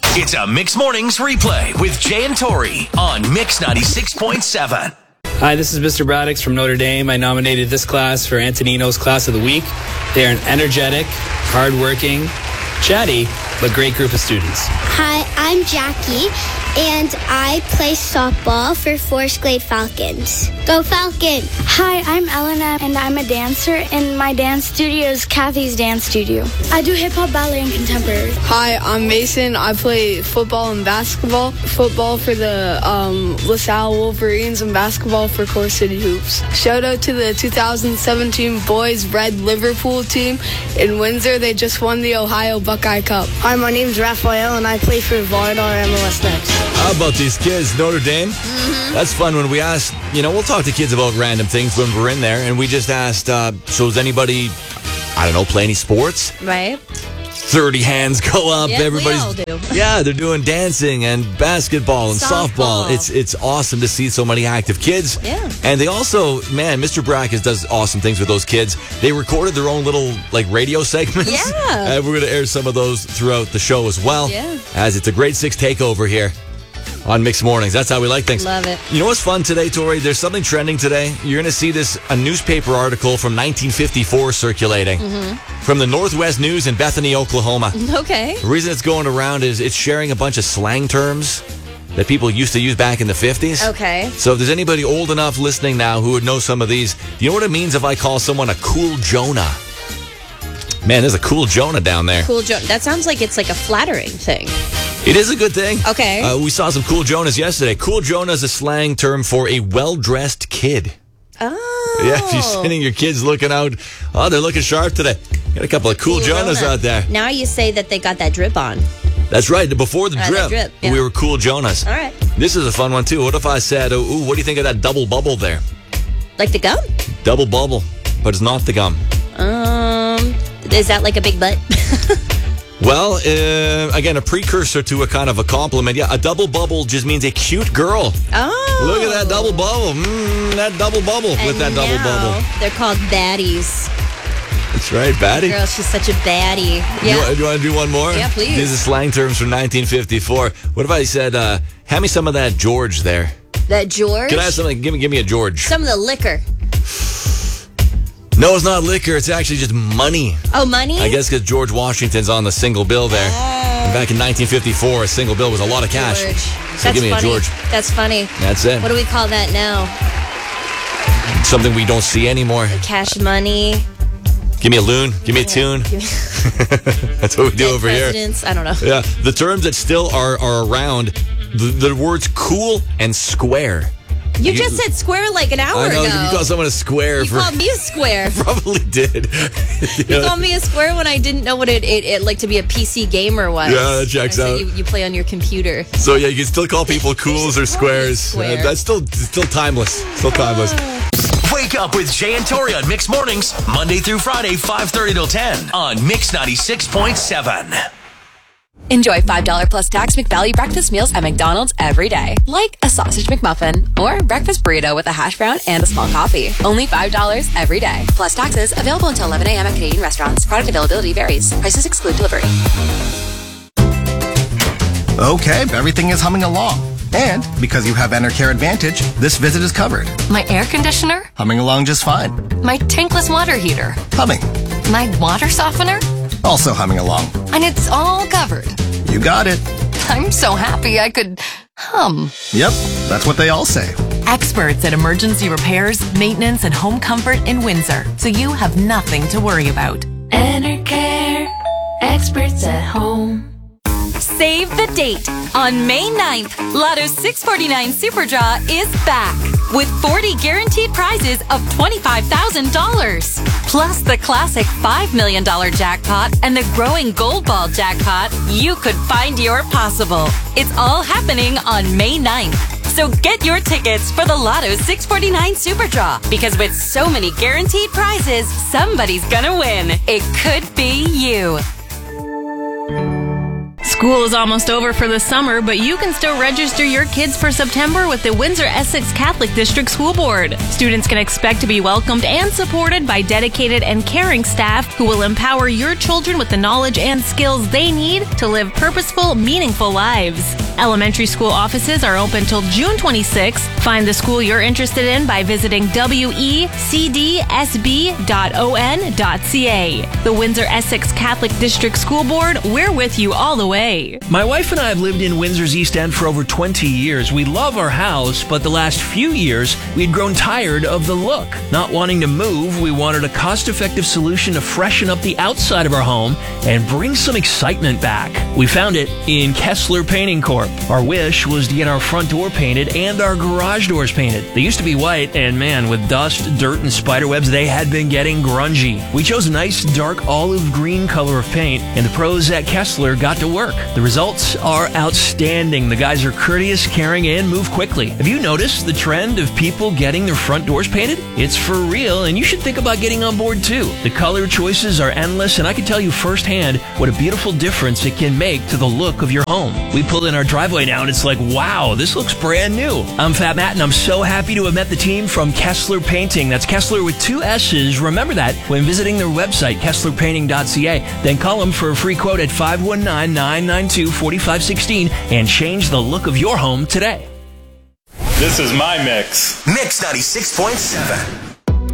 It's a Mix Mornings replay with Jay and Tori on Mix 96.7. Hi, this is Mr. Braddox from Notre Dame. I nominated this class for Antonino's Class of the Week. They are an energetic, hardworking, chatty, but great group of students. Hi, I'm Jackie, and I play softball for Forest Glade Falcons. Go Falcon! Hi, I'm Elena, and I'm a dancer, and my dance studio is Kathy's Dance Studio. I do hip-hop, ballet, and contemporary. Hi, I'm Mason. I play football and basketball. Football for the LaSalle Wolverines and basketball for Core City Hoops. Shout out to the 2017 Boys Red Liverpool team in Windsor. They just won the Ohio Buckeye Cup. Hi, my name's Raphael, and I play for Varnar MLS Next. How about these kids, Notre Dame? Mm-hmm. That's fun when we ask, we'll talk to kids about random things when we're in there, and we just asked, so does anybody, play any sports? Right. 30 hands go up. Yeah, Everybody's, we all do. Yeah, they're doing dancing and basketball and softball. It's awesome to see so many active kids. Yeah. And they also, Mr. Brackus does awesome things with those kids. They recorded their own little radio segments. Yeah. And we're going to air some of those throughout the show as well. Yeah. As it's a grade 6 takeover here on Mixed Mornings. That's how we like things. Love it. You know what's fun today, Tori? There's something trending today. You're going to see a newspaper article from 1954 circulating from the Northwest News in Bethany, Oklahoma. Okay. The reason it's going around is it's sharing a bunch of slang terms that people used to use back in the 50s. Okay. So if there's anybody old enough listening now who would know some of these, do you know what it means if I call someone a cool Jonah? Man, there's a cool Jonah down there. Cool Jonah. That sounds like it's like a flattering thing. It is a good thing. Okay. We saw some cool Jonas yesterday. Cool Jonah is a slang term for a well-dressed kid. Oh. Yeah, if you're sending your kids looking out, they're looking sharp today. Got a couple of cool Jonas out there. Now you say that they got that drip on. That's right. Before the drip, yeah. we were cool Jonas. All right. This is a fun one, too. What if I said, what do you think of that double bubble there? Like the gum? Double bubble, but it's not the gum. Is that like a big butt? Well, again, a precursor to a kind of a compliment. Yeah, a double bubble just means a cute girl. Oh. Look at that double bubble. That double bubble with that double bubble. They're called baddies. That's right, baddie. Girl, she's such a baddie. Yeah. Do you want to do one more? Yeah, please. These are slang terms from 1954. What if I said, hand me some of that George there? That George? Can I have something? Give me a George. Some of the liquor. No, it's not liquor. It's actually just money. Oh, money? I guess because George Washington's on the single bill there. And back in 1954, a single bill was a lot of cash. George. So That's give me funny. a George. That's funny. That's it. What do we call that now? Something we don't see anymore. Cash money. Give me a loon. Give me a tune. That's what we do over presidents. here. I don't know. Yeah, the terms that still are around, the words cool and square. You just said square like an hour ago. You call someone a square. You called me a square. Probably did. You called me a square when I didn't know what it like to be a PC gamer was. Yeah, that checks out. You play on your computer. So yeah, you can still call people cools or squares. Square. That's still timeless. Still timeless. Wake up with Jay and Tori on Mix Mornings, Monday through Friday, 5:30 till 10 on Mix 96.7. Enjoy $5 plus tax McValue breakfast meals at McDonald's every day. Like a sausage McMuffin or breakfast burrito with a hash brown and a small coffee. Only $5 every day. Plus taxes. Available until 11 a.m. at Canadian restaurants. Product availability varies. Prices exclude delivery. Okay, everything is humming along. And because you have Enercare Advantage, this visit is covered. My air conditioner? Humming along just fine. My tankless water heater? Humming. My water softener? Also humming along. And it's all covered. You got it. I'm so happy I could hum. Yep, that's what they all say. Experts at emergency repairs, maintenance, and home comfort in Windsor, so you have nothing to worry about. Enercare, experts at home. Save the date. On May 9th, Lotto's 649 Super Draw is back with 40 guaranteed prizes of $25,000. Plus the classic $5 million jackpot and the growing Gold Ball jackpot. You could find your possible. It's all happening on May 9th. So get your tickets for the Lotto 649 Super Draw, because with so many guaranteed prizes, somebody's gonna win. It could be you. School is almost over for the summer, but you can still register your kids for September with the Windsor-Essex Catholic District School Board. Students can expect to be welcomed and supported by dedicated and caring staff who will empower your children with the knowledge and skills they need to live purposeful, meaningful lives. Elementary school offices are open till June 26th. Find the school you're interested in by visiting wecdsb.on.ca. The Windsor-Essex Catholic District School Board, we're with you all the way. My wife and I have lived in Windsor's East End for over 20 years. We love our house, but the last few years, we'd grown tired of the look. Not wanting to move, we wanted a cost-effective solution to freshen up the outside of our home and bring some excitement back. We found it in Kessler Painting Corp. Our wish was to get our front door painted and our garage doors painted. They used to be white, and man, with dust, dirt, and spiderwebs, they had been getting grungy. We chose a nice dark olive green color of paint, and the pros at Kessler got to work. The results are outstanding. The guys are courteous, caring, and move quickly. Have you noticed the trend of people getting their front doors painted? It's for real, and you should think about getting on board too. The color choices are endless, and I can tell you firsthand what a beautiful difference it can make to the look of your home. We pulled in our driveway now, and it's like, wow, this looks brand new. I'm Fat Matt, and I'm so happy to have met the team from Kessler Painting. That's Kessler with 2 S's. Remember that when visiting their website, kesslerpainting.ca. Then call them for a free quote at 519-992-4516 and change the look of your home today. This is my mix. Mix 96.7.